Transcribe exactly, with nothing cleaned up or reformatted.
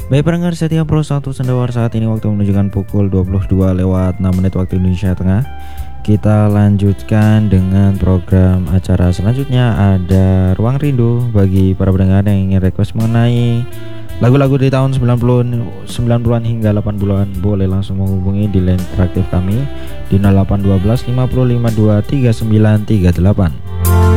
Baik pendengar setia Pro satu Sendawar, saat ini waktu menunjukkan pukul dua puluh dua lewat enam menit waktu Indonesia Tengah. Kita lanjutkan dengan program acara selanjutnya, ada Ruang Rindu. Bagi para pendengar yang ingin request mengenai lagu-lagu di tahun sembilan puluhan hingga delapan puluhan, boleh langsung menghubungi di line interaktif kami di nol delapan satu dua lima nol lima dua tiga sembilan tiga delapan.